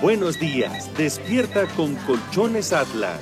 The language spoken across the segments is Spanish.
buenos días. Despierta con Colchones Atlas.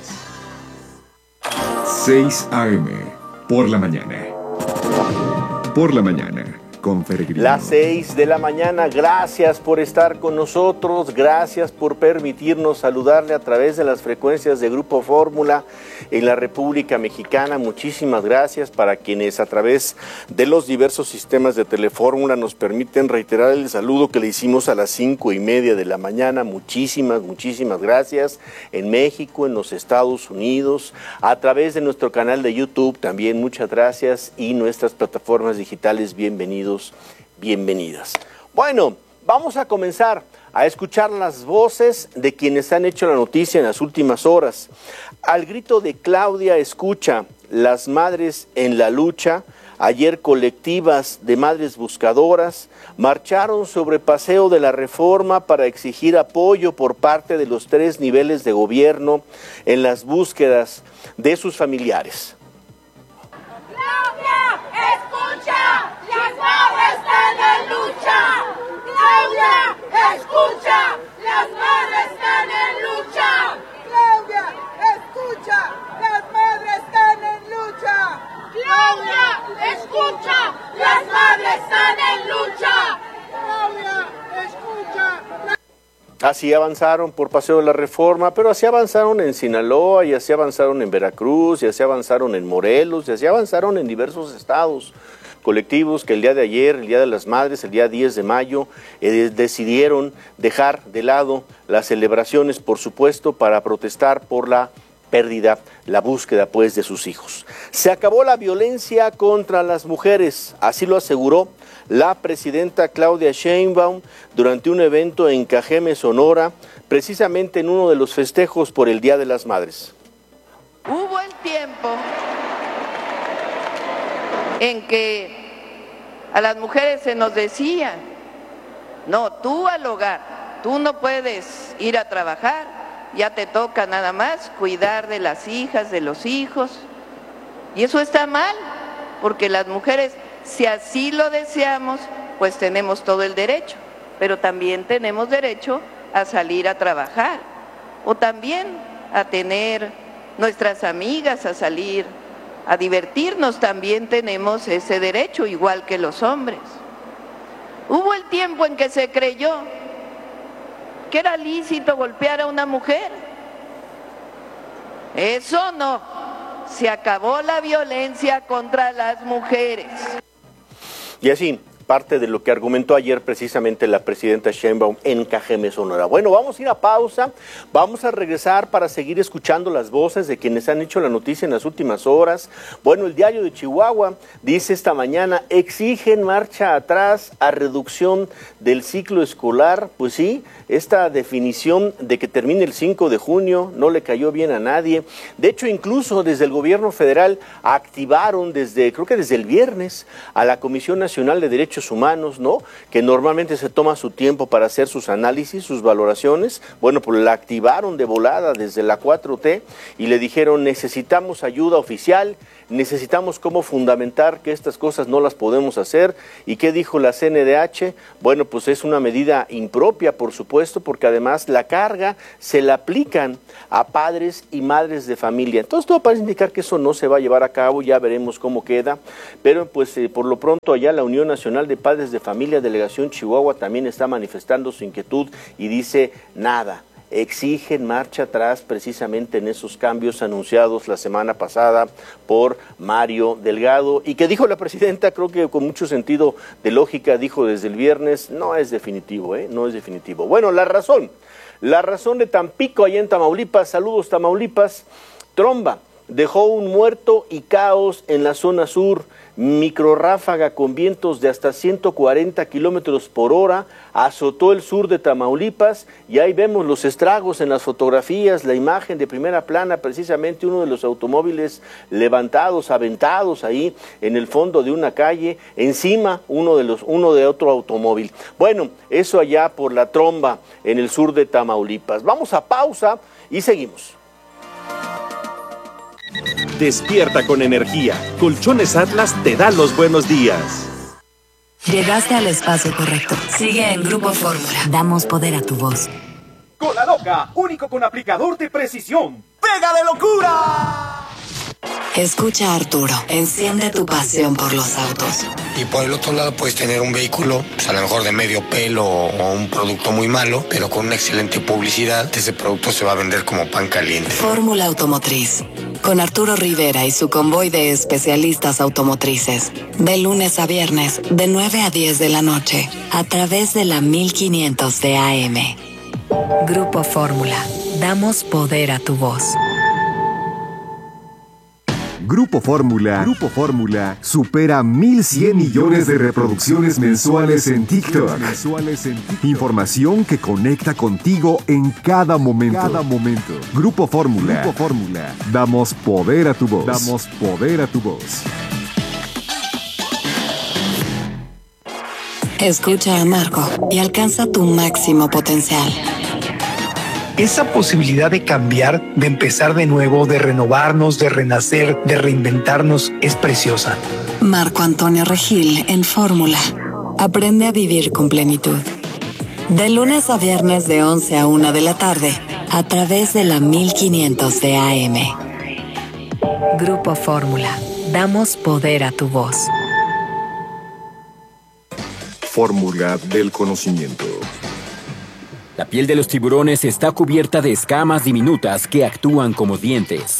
6 a.m. por la mañana. Por la mañana. Con Peregrino. Las 6 de la mañana, gracias por estar con nosotros, gracias por permitirnos saludarle a través de las frecuencias de Grupo Fórmula en la República Mexicana. Muchísimas gracias para quienes a través de los diversos sistemas de Telefórmula nos permiten reiterar el saludo que le hicimos a las 5:30 de la mañana. Muchísimas gracias. En México, en los Estados Unidos, a través de nuestro canal de YouTube también muchas gracias y nuestras plataformas digitales, bienvenidos. Bienvenidas. Bueno, vamos a comenzar a escuchar las voces de quienes han hecho la noticia en las últimas horas. Al grito de Claudia Escucha, las madres en la lucha, ayer colectivas de madres buscadoras marcharon sobre Paseo de la Reforma para exigir apoyo por parte de los 3 niveles de gobierno en las búsquedas de sus familiares. ¡Claudia, escucha! ¡Las madres están en lucha! ¡Claudia, escucha! ¡Las madres están en lucha! ¡Claudia, escucha! ¡Las madres están en lucha! ¡Claudia, escucha! ¡Las madres están en lucha! ¡Claudia, escucha! Así avanzaron por Paseo de la Reforma, pero así avanzaron en Sinaloa, y así avanzaron en Veracruz, y así avanzaron en Morelos, y así avanzaron en diversos estados. Colectivos que el día de ayer, el Día de las Madres, el día 10 de mayo, decidieron dejar de lado las celebraciones, por supuesto, para protestar por la pérdida, la búsqueda, pues, de sus hijos. Se acabó la violencia contra las mujeres, así lo aseguró la presidenta Claudia Sheinbaum durante un evento en Cajeme, Sonora, precisamente en uno de los festejos por el Día de las Madres. Hubo el tiempo en que a las mujeres se nos decía, no, tú al hogar, tú no puedes ir a trabajar, ya te toca nada más cuidar de las hijas, de los hijos, y eso está mal, porque las mujeres, si así lo deseamos, pues tenemos todo el derecho, pero también tenemos derecho a salir a trabajar, o también a tener nuestras amigas, a salir a divertirnos, también tenemos ese derecho, igual que los hombres. Hubo el tiempo en que se creyó que era lícito golpear a una mujer. Eso no, se acabó la violencia contra las mujeres. Y así, parte de lo que argumentó ayer precisamente la presidenta Sheinbaum en Cajeme, Sonora. Bueno, vamos a ir a pausa, vamos a regresar para seguir escuchando las voces de quienes han hecho la noticia en las últimas horas. Bueno, el Diario de Chihuahua dice esta mañana, exigen marcha atrás a reducción del ciclo escolar. Pues sí, esta definición de que termine el 5 de junio no le cayó bien a nadie. De hecho, incluso desde el gobierno federal activaron creo que desde el viernes, a la Comisión Nacional de Derechos Humanos, ¿no? Que normalmente se toma su tiempo para hacer sus análisis, sus valoraciones. Bueno, pues la activaron de volada desde la 4T y le dijeron, necesitamos ayuda oficial, necesitamos cómo fundamentar que estas cosas no las podemos hacer. ¿Y qué dijo la CNDH? Bueno, pues es una medida impropia, por supuesto, porque además la carga se la aplican a padres y madres de familia. Entonces todo parece indicar que eso no se va a llevar a cabo, ya veremos cómo queda, pero pues por lo pronto allá la Unión Nacional de Padres de Familia, Delegación Chihuahua, también está manifestando su inquietud y dice nada. Exigen marcha atrás precisamente en esos cambios anunciados la semana pasada por Mario Delgado y que dijo la presidenta, creo que con mucho sentido de lógica, dijo desde el viernes, no es definitivo, no es definitivo. Bueno, la razón de Tampico, allá en Tamaulipas, saludos Tamaulipas, tromba, dejó un muerto y caos en la zona sur. Microrráfaga con vientos de hasta 140 kilómetros por hora azotó el sur de Tamaulipas y ahí vemos los estragos en las fotografías, la imagen de primera plana, precisamente uno de los automóviles levantados, aventados ahí en el fondo de una calle, encima uno de otro automóvil. Bueno, eso allá por la tromba en el sur de Tamaulipas. Vamos a pausa y seguimos. Despierta con energía. Colchones Atlas te da los buenos días. Llegaste al espacio correcto. Sigue en Grupo Fórmula. Damos poder a tu voz. Cola Loca, único con aplicador de precisión. ¡Pega de locura! Escucha a Arturo, enciende tu pasión por los autos. Y por el otro lado puedes tener un vehículo, pues a lo mejor de medio pelo o un producto muy malo, pero con una excelente publicidad, ese producto se va a vender como pan caliente. Fórmula Automotriz, con Arturo Rivera y su convoy de especialistas automotrices. De lunes a viernes, de 9 a 10 de la noche, a través de la 1500 de AM. Grupo Fórmula, damos poder a tu voz. Grupo Fórmula supera 1.100 millones de reproducciones mensuales en TikTok. Información que conecta contigo en cada momento. Grupo Fórmula. Damos poder a tu voz. Escucha a Marco y alcanza tu máximo potencial. Esa posibilidad de cambiar, de empezar de nuevo, de renovarnos, de renacer, de reinventarnos, es preciosa. Marco Antonio Regil en Fórmula. Aprende a vivir con plenitud. De lunes a viernes de 11 a 1 de la tarde, a través de la 1500 de AM. Grupo Fórmula. Damos poder a tu voz. Fórmula del conocimiento. La piel de los tiburones está cubierta de escamas diminutas que actúan como dientes.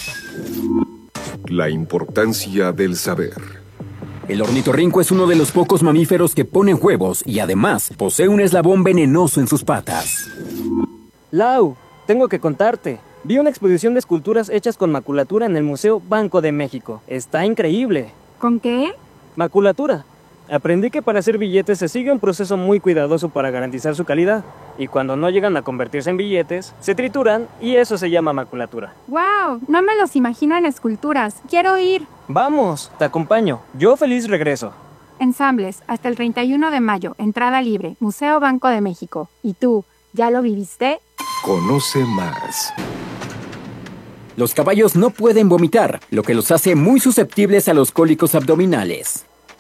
La importancia del saber. El ornitorrinco es uno de los pocos mamíferos que ponen huevos y además posee un eslabón venenoso en sus patas. Lau, tengo que contarte. Vi una exposición de esculturas hechas con maculatura en el Museo Banco de México. Está increíble. ¿Con qué? Maculatura. Aprendí que para hacer billetes se sigue un proceso muy cuidadoso para garantizar su calidad. Y cuando no llegan a convertirse en billetes, se trituran y eso se llama maculatura. ¡Wow! No me los imagino en esculturas. ¡Quiero ir! Vamos, te acompaño. Yo feliz regreso. Ensambles, hasta el 31 de mayo. Entrada libre. Museo Banco de México. ¿Y tú, ya lo viviste? Conoce más. Los caballos no pueden vomitar, lo que los hace muy susceptibles a los cólicos abdominales.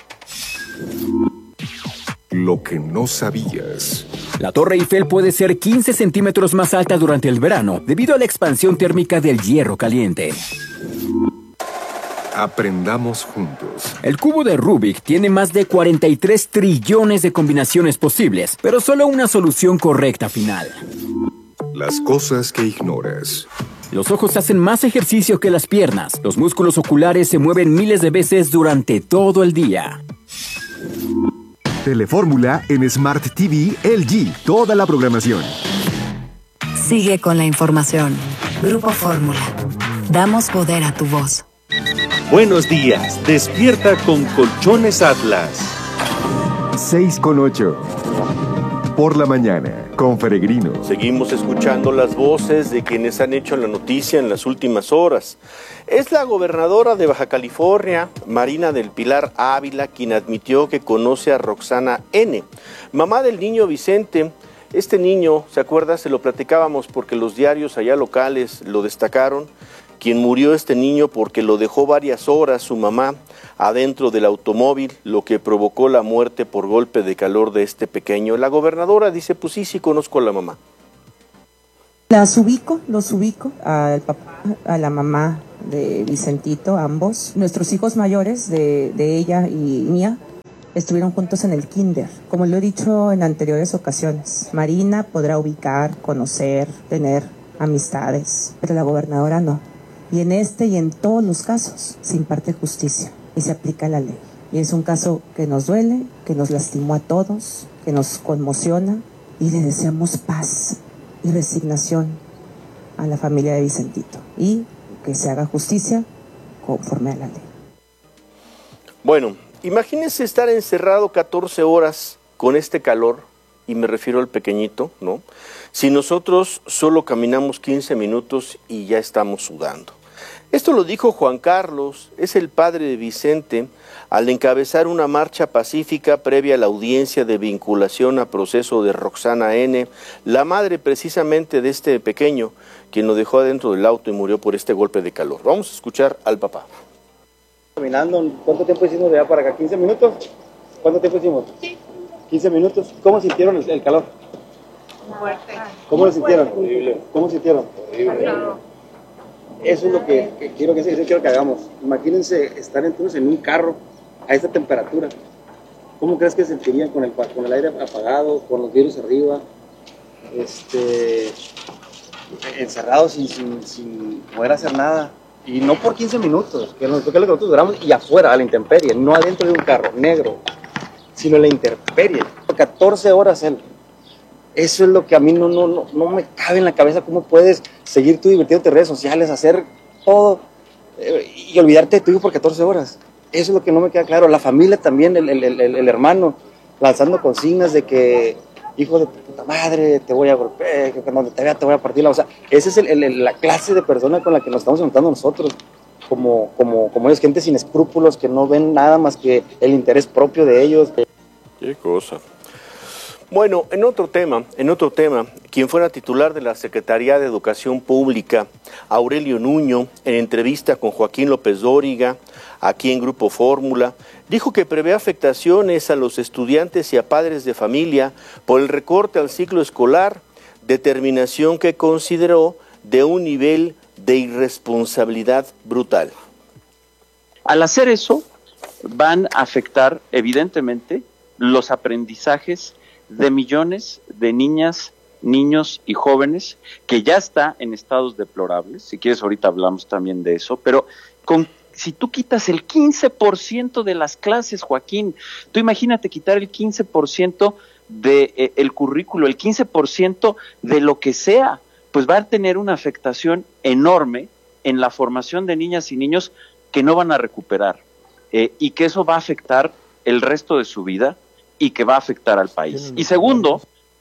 Lo que no sabías. La Torre Eiffel puede ser 15 centímetros más alta durante el verano debido a la expansión térmica del hierro caliente. Aprendamos juntos. El cubo de Rubik tiene más de 43 trillones de combinaciones posibles, pero solo una solución correcta final. Las cosas que ignoras. Los ojos hacen más ejercicio que las piernas. Los músculos oculares se mueven miles de veces durante todo el día. Telefórmula en Smart TV LG. Toda la programación. Sigue con la información. Grupo Fórmula. Damos poder a tu voz. Buenos días. Despierta con Colchones Atlas. 6:08. Por la mañana, con Peregrino. Seguimos escuchando las voces de quienes han hecho la noticia en las últimas horas. Es la gobernadora de Baja California, Marina del Pilar Ávila, quien admitió que conoce a Roxana N., mamá del niño Vicente. Este niño, ¿se acuerda? Se lo platicábamos porque los diarios allá locales lo destacaron. Quien murió este niño porque lo dejó varias horas su mamá adentro del automóvil, lo que provocó la muerte por golpe de calor de este pequeño. La gobernadora dice, pues sí conozco a la mamá. Los ubico, al papá, a la mamá de Vicentito, ambos. Nuestros hijos mayores, de ella y mía, estuvieron juntos en el kinder. Como lo he dicho en anteriores ocasiones, Marina podrá ubicar, conocer, tener amistades, pero la gobernadora no. Y en este y en todos los casos se imparte justicia y se aplica la ley. Y es un caso que nos duele, que nos lastimó a todos, que nos conmociona y le deseamos paz y resignación a la familia de Vicentito y que se haga justicia conforme a la ley. Bueno, imagínense estar encerrado 14 horas con este calor, y me refiero al pequeñito, ¿no? Si nosotros solo caminamos 15 minutos y ya estamos sudando. Esto lo dijo Juan Carlos, es el padre de Vicente, al encabezar una marcha pacífica previa a la audiencia de vinculación a proceso de Roxana N., la madre precisamente de este pequeño, quien lo dejó adentro del auto y murió por este golpe de calor. Vamos a escuchar al papá. Caminando, ¿cuánto tiempo hicimos de allá para acá? ¿15 minutos? ¿Cuánto tiempo hicimos? Sí. 15 minutos. ¿Cómo sintieron el calor? ¿Cómo lo sintieron? Horrible. ¿Cómo sintieron? Horrible. Eso es lo que quiero que hagamos. Imagínense estar entonces en un carro a esta temperatura. ¿Cómo crees que se sentirían con el aire apagado, con los vidrios arriba, encerrados sin poder hacer nada? Y no por 15 minutos, que es lo que nosotros duramos, y afuera, a la intemperie, no adentro de un carro negro, sino en la intemperie. 14 horas él. Eso es lo que a mí no me cabe en la cabeza. ¿Cómo puedes seguir tú divirtiéndote en redes sociales, hacer todo y olvidarte de tu hijo por 14 horas? Eso es lo que no me queda claro. La familia también, el hermano, lanzando consignas de que, hijo de tu puta madre, te voy a golpear, que cuando te vea te voy a partir la... O sea, esa es la clase de persona con la que nos estamos enfrentando nosotros. Como ellos, gente sin escrúpulos, que no ven nada más que el interés propio de ellos. Qué cosa. Bueno, en otro tema, quien fuera titular de la Secretaría de Educación Pública, Aurelio Nuño, en entrevista con Joaquín López Dóriga, aquí en Grupo Fórmula, dijo que prevé afectaciones a los estudiantes y a padres de familia por el recorte al ciclo escolar, determinación que consideró de un nivel de irresponsabilidad brutal. Al hacer eso, van a afectar, evidentemente, los aprendizajes de millones de niñas, niños y jóvenes que ya está en estados deplorables. Si quieres ahorita hablamos también de eso, pero si tú quitas el 15% de las clases, Joaquín, tú imagínate quitar el 15% de el currículo, el 15% de lo que sea, pues va a tener una afectación enorme en la formación de niñas y niños que no van a recuperar, y que eso va a afectar el resto de su vida y que va a afectar al país. Y segundo,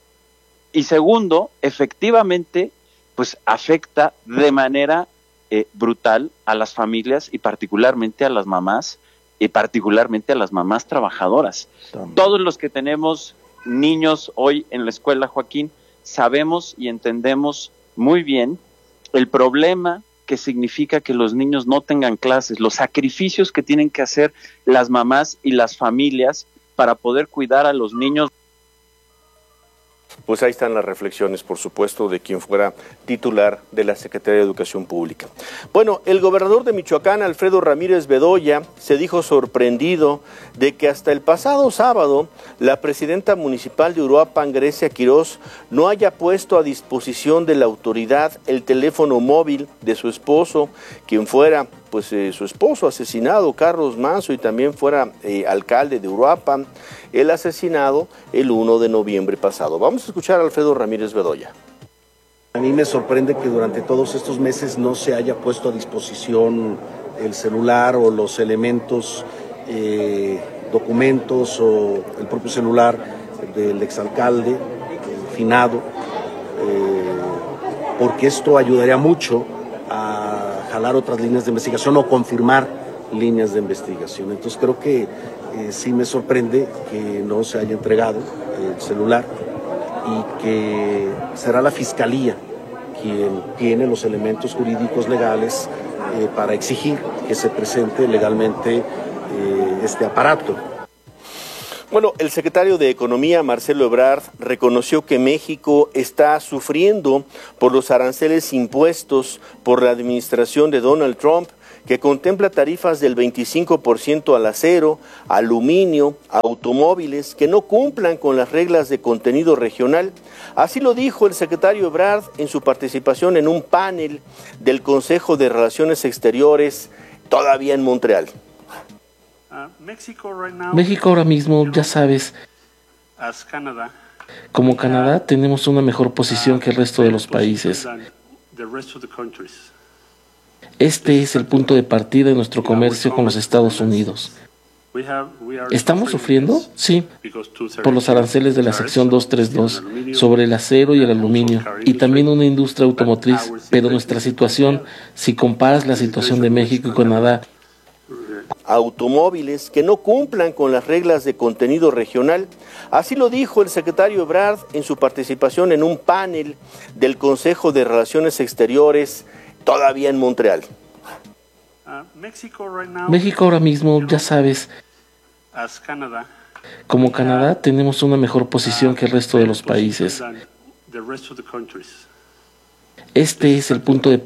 efectivamente, pues afecta de manera brutal a las familias y particularmente a las mamás, y particularmente a las mamás trabajadoras. Todos los que tenemos niños hoy en la escuela, Joaquín, sabemos y entendemos muy bien el problema que significa que los niños no tengan clases, los sacrificios que tienen que hacer las mamás y las familias para poder cuidar a los niños. Pues ahí están las reflexiones, por supuesto, de quien fuera titular de la Secretaría de Educación Pública. Bueno, el gobernador de Michoacán, Alfredo Ramírez Bedoya, se dijo sorprendido de que hasta el pasado sábado la presidenta municipal de Uruapan, Grecia Quirós, no haya puesto a disposición de la autoridad el teléfono móvil de su esposo, quien fuera su esposo asesinado, Carlos Manso, y también fuera alcalde de Uruapan, el asesinado el 1 de noviembre pasado. Vamos a escuchar a Alfredo Ramírez Bedoya. A mí me sorprende que durante todos estos meses no se haya puesto a disposición el celular o los elementos, documentos o el propio celular del exalcalde, el finado, porque esto ayudaría mucho a jalar otras líneas de investigación o confirmar líneas de investigación. Entonces creo que sí me sorprende que no se haya entregado el celular y que será la Fiscalía quien tiene los elementos jurídicos legales para exigir que se presente legalmente este aparato. Bueno, el secretario de Economía, Marcelo Ebrard, reconoció que México está sufriendo por los aranceles impuestos por la administración de Donald Trump, que contempla tarifas del 25% al acero, aluminio, automóviles que no cumplan con las reglas de contenido regional. Así lo dijo el secretario Ebrard en su participación en un panel del Consejo de Relaciones Exteriores, todavía en Montreal. México ahora mismo, ya sabes, como Canadá tenemos una mejor posición que el resto de los países. Este es el punto de partida de nuestro comercio con los Estados Unidos. ¿Estamos sufriendo? Sí, por los aranceles de la sección 232 sobre el acero y el aluminio, y también una industria automotriz, pero nuestra situación, si comparas la situación de México y Canadá, automóviles que no cumplan con las reglas de contenido regional. Así lo dijo el secretario Ebrard en su participación en un panel del Consejo de Relaciones Exteriores, todavía en Montreal. México ahora mismo, ya sabes, como Canadá tenemos una mejor posición que el resto de los países. Este es el punto de